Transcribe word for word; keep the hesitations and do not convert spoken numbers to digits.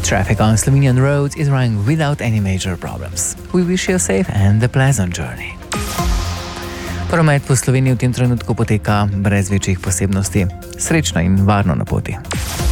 Traffic on Slovenian roads is running without any major problems. We wish you a safe and a pleasant journey. Promet po Sloveniji v tem trenutku poteka brez večjih posebnosti. Srečno in varno na poti.